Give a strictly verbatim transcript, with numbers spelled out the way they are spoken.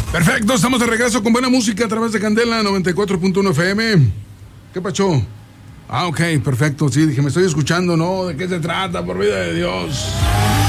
Perfecto, estamos de regreso con buena música a través de Candela noventa y cuatro punto uno F M. ¿Qué pacho? Ah, ok, perfecto. Sí, dije, me estoy escuchando, ¿no? ¿De qué se trata? Por vida de Dios.